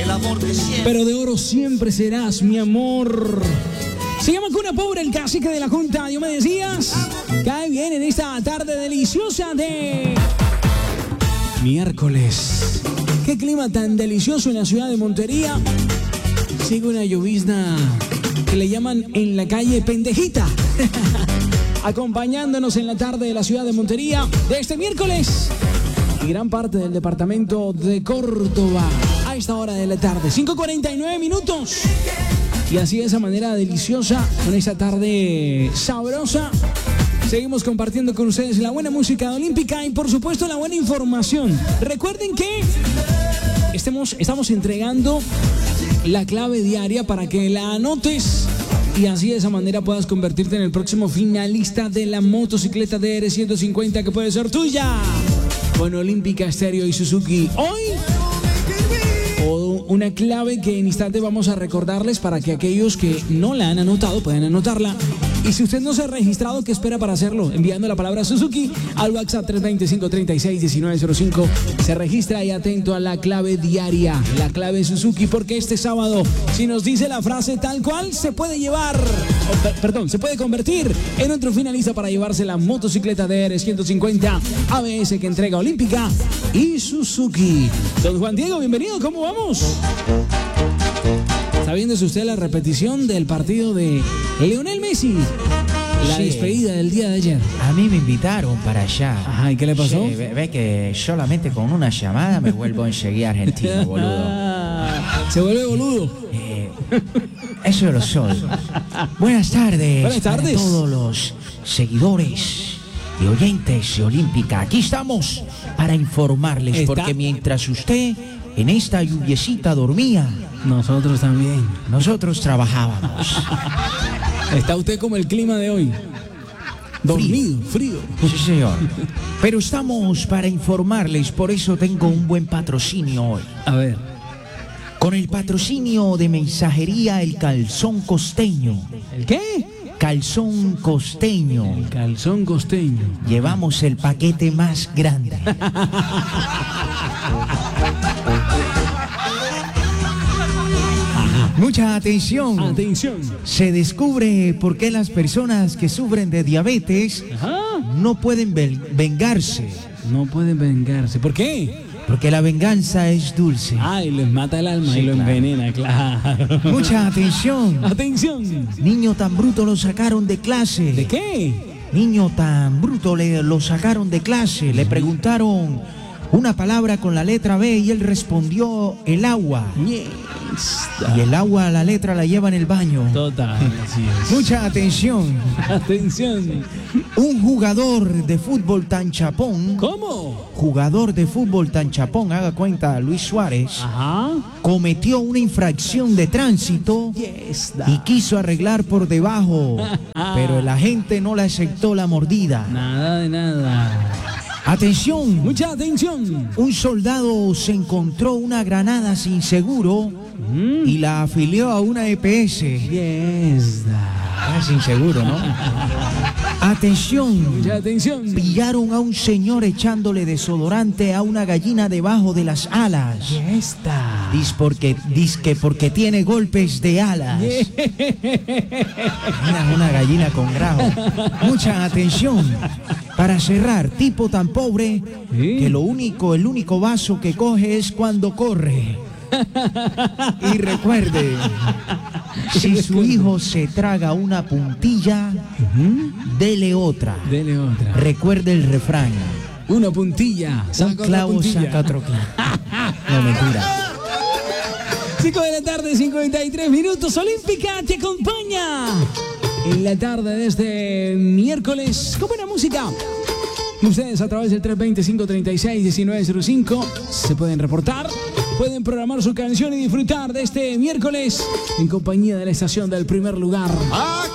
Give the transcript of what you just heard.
el amor que siempre. Pero de oro siempre serás, mi amor. Se llama Cuna Pobre, el cacique de la Junta. Diomedes Díaz cae bien en esta tarde deliciosa de miércoles. Qué clima tan delicioso en la ciudad de Montería. Sigue una llovizna que le llaman en la calle Pendejita. Acompañándonos en la tarde de la ciudad de Montería de este miércoles y gran parte del departamento de Córdoba a esta hora de la tarde, 5:49 minutos. Y así de esa manera deliciosa, con esta tarde sabrosa, seguimos compartiendo con ustedes la buena música olímpica y por supuesto la buena información. Recuerden que estamos entregando la clave diaria para que la anotes y así de esa manera puedas convertirte en el próximo finalista de la motocicleta DR150 que puede ser tuya con Olímpica Estéreo y Suzuki. Hoy, una clave que en instante vamos a recordarles para que aquellos que no la han anotado puedan anotarla. Y si usted no se ha registrado, ¿qué espera para hacerlo? Enviando la palabra Suzuki al WhatsApp 325-36-1905. Se registra y atento a la clave diaria, la clave Suzuki, porque este sábado, si nos dice la frase tal cual, se puede se puede convertir en otro finalista para llevarse la motocicleta DR150 ABS que entrega Olímpica y Suzuki. Don Juan Diego, bienvenido, ¿cómo vamos? ¿Está viéndose usted la repetición del partido de Lionel Messi? La despedida del día de ayer. A mí me invitaron para allá. Ajá, ¿y qué le pasó? Sí, ve que solamente con una llamada me vuelvo enseguida argentino, boludo. Se vuelve boludo. Eso lo soy. Buenas tardes. Buenas tardes. Para todos los seguidores y oyentes de Olímpica. Aquí estamos para informarles, porque mientras usted en esta lluviecita dormía, nosotros también. Nosotros trabajábamos. Está usted como el clima de hoy. Dormido, frío. Sí, señor. Pero estamos para informarles, por eso tengo un buen patrocinio hoy. A ver. Con el patrocinio de mensajería El Calzón Costeño. ¿El qué? Calzón Costeño. El Calzón Costeño. Llevamos el paquete más grande. Mucha atención. Atención. Se descubre por qué las personas que sufren de diabetes no pueden vengarse. No pueden vengarse. ¿Por qué? Porque la venganza es dulce. Ay, les mata el alma y lo envenena, claro. Mucha atención. Atención. Niño tan bruto lo sacaron de clase. ¿De qué? Niño tan bruto lo sacaron de clase. Le preguntaron una palabra con la letra B y él respondió el agua. Y el agua, la letra la lleva en el baño. Total, así es. Mucha atención. Atención. Un jugador de fútbol tan chapón. ¿Cómo? Jugador de fútbol tan chapón, haga cuenta, Luis Suárez. Ajá. Cometió una infracción de tránsito y quiso arreglar por debajo. Pero el agente no le aceptó la mordida. Nada de nada. Atención. Mucha atención. Un soldado se encontró una granada sin seguro y la afilió a una EPS. Sin seguro, ¿no? Atención. Mucha atención. Pillaron a un señor echándole desodorante a una gallina debajo de las alas. Dizque porque tiene golpes de alas. Mira, una gallina con grajo. Mucha atención. Para cerrar, tipo tan pobre que el único vaso que coge es cuando corre. Y recuerde, si su hijo se traga una puntilla, dele otra. Dele otra. Recuerde el refrán. Una puntilla. Un clavo saca otro clavo. No, mentira. 5 de la tarde, 53 minutos. Olímpica te acompaña en la tarde de este miércoles con buena música. Ustedes a través del 325-36-1905 se pueden reportar, pueden programar su canción y disfrutar de este miércoles en compañía de la estación del primer lugar.